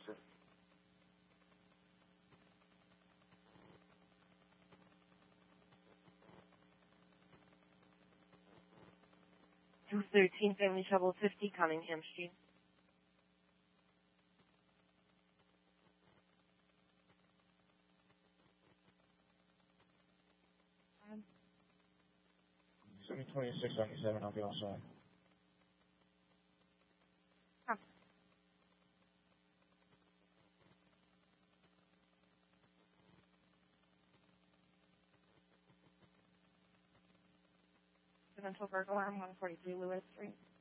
213 Family Trouble 50 Cunningham Street. Send me 2697, I'll be all set. Residential burglar alarm 143 Lewis Street.